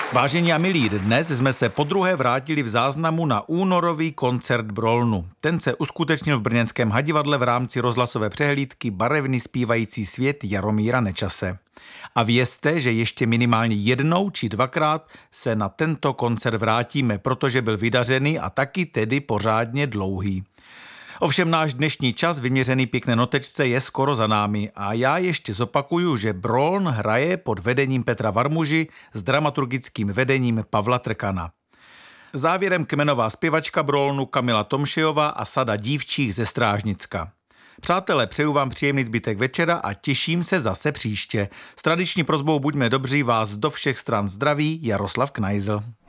Vážení a milí, dnes jsme se podruhé vrátili v záznamu na únorový koncert Brolnu. Ten se uskutečnil v brněnském Hadivadle v rámci rozhlasové přehlídky Barevný zpívající svět Jaromíra Nečase. A vězte, že ještě minimálně jednou či dvakrát se na tento koncert vrátíme, protože byl vydařený a taky tedy pořádně dlouhý. Ovšem náš dnešní čas vyměřený pěkné notečce je skoro za námi a já ještě zopakuju, že Broln hraje pod vedením Petra Varmuži s dramaturgickým vedením Pavla Trkana. Závěrem kmenová zpěvačka Brolnu Kamila Tomšejová a sada dívčích ze Strážnicka. Přátelé, přeju vám příjemný zbytek večera a těším se zase příště. S tradiční prosbou Buďme dobří vás do všech stran zdraví Jaroslav Knajzl.